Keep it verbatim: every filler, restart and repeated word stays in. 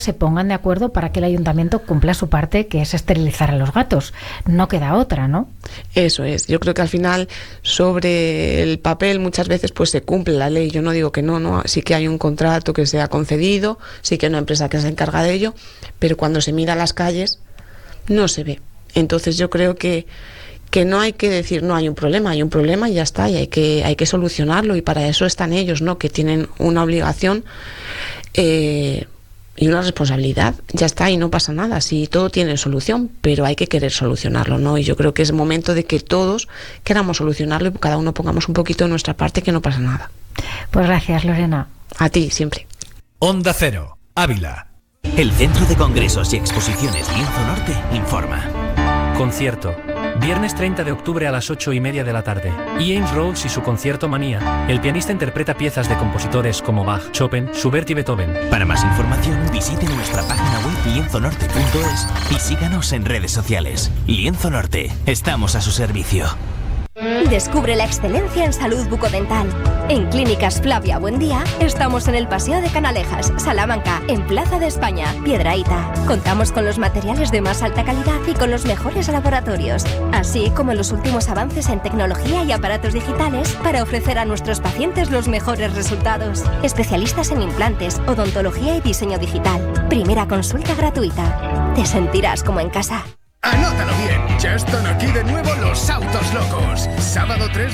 se pongan de acuerdo para que el ayuntamiento cumpla su parte, que es esterilizar a los gatos. No queda otra, ¿no? Eso es. Yo creo que al final sobre el papel muchas veces pues se cumple la ley. Yo no digo que no, no, sí que hay un contrato que se ha concedido, sí que hay una empresa que se encarga de ello, pero cuando se mira a las calles no se ve. Entonces yo creo que que no hay que decir no hay un problema, hay un problema y ya está, y hay que hay que solucionarlo, y para eso están ellos, ¿no? Que tienen una obligación eh, y una responsabilidad, ya está, y no pasa nada, si todo tiene solución, pero hay que querer solucionarlo, ¿no? Y yo creo que es momento de que todos queramos solucionarlo y cada uno pongamos un poquito de nuestra parte, que no pasa nada. Pues gracias, Lorena. A ti, siempre. Onda Cero, Ávila. El Centro de Congresos y Exposiciones Lienzo Norte informa. Concierto. Viernes treinta de octubre a las ocho y media de la tarde. E. James Rhodes y su concierto Manía. El pianista interpreta piezas de compositores como Bach, Chopin, Schubert y Beethoven. Para más información, visite nuestra página web lienzo norte punto es y síganos en redes sociales. Lienzo Norte, estamos a su servicio. Descubre la excelencia en salud bucodental. En Clínicas Flavia Buendía estamos en el Paseo de Canalejas, Salamanca, en Plaza de España, Piedrahíta. Contamos con los materiales de más alta calidad y con los mejores laboratorios, así como los últimos avances en tecnología y aparatos digitales para ofrecer a nuestros pacientes los mejores resultados. Especialistas en implantes, odontología y diseño digital. Primera consulta gratuita. Te sentirás como en casa. Anótalo bien, ya están aquí de nuevo los autos locos. Sábado tres